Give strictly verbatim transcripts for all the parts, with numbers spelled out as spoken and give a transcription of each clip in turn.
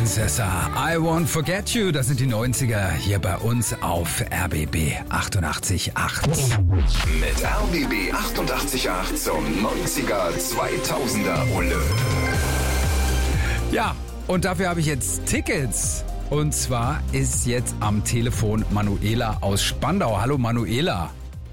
Princessa, I Won't Forget You, das sind die neunziger hier bei uns auf R B B achtundachtzig Komma acht. Mit R B B achtundachtzig Komma acht zum neunziger zweitausender Olymp. Ja, und dafür habe ich jetzt Tickets. Und zwar ist jetzt am Telefon Manuela aus Spandau. Hallo Manuela.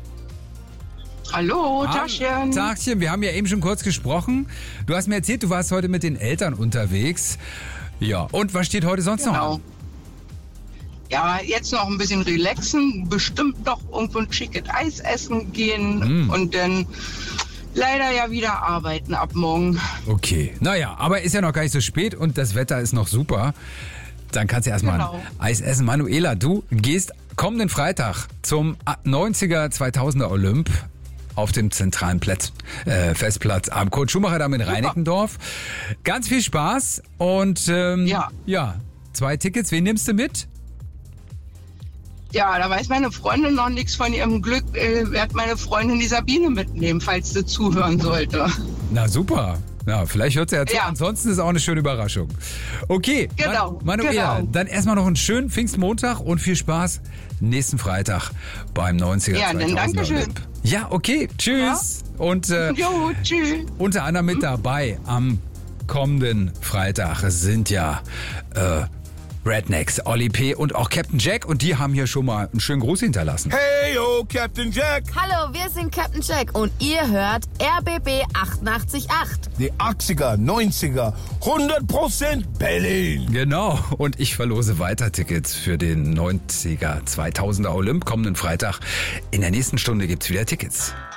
Hallo, Tagchen. Tagchen, wir haben ja eben schon kurz gesprochen. Du hast mir erzählt, du warst heute mit den Eltern unterwegs. Ja, und was steht heute sonst Genau. noch an? Ja, jetzt noch ein bisschen relaxen, bestimmt noch irgendwo ein schickes Eis essen gehen Mm. und dann leider ja wieder arbeiten ab morgen. Okay, naja, aber ist ja noch gar nicht so spät und das Wetter ist noch super. Dann kannst du erstmal Genau. ein Eis essen. Manuela, du gehst kommenden Freitag zum neunziger zweitausender Olymp auf dem zentralen Plätz, äh, Festplatz am Kurt-Schumacher-Damm in Reinickendorf. Ganz viel Spaß und ähm, Ja. ja, zwei Tickets. Wen nimmst du mit? Ja, da weiß meine Freundin noch nichts von ihrem Glück. Äh, werde meine Freundin die Sabine mitnehmen, falls sie zuhören sollte. Na super. Ja, vielleicht hört sie ja zu. Ja. Ansonsten ist es auch eine schöne Überraschung. Okay, Genau, Man- Manuela, genau. dann erstmal noch einen schönen Pfingstmontag und viel Spaß nächsten Freitag beim neunziger Ja, dann zweitausender Dankeschön. Olymp. Ja, okay, tschüss. Und äh, Jo, tschüss. unter anderem mit dabei am kommenden Freitag sind ja äh, Rednecks, Olli P. und auch Captain Jack und die haben hier schon mal einen schönen Gruß hinterlassen. Hey, yo, Captain Jack. Hallo, wir sind Captain Jack und ihr hört R B B achtundachtzig Komma acht. Die achtziger, neunziger, hundert Prozent Berlin. Genau, und ich verlose weiter Tickets für den neunziger zweitausender Olymp kommenden Freitag. In der nächsten Stunde gibt's wieder Tickets.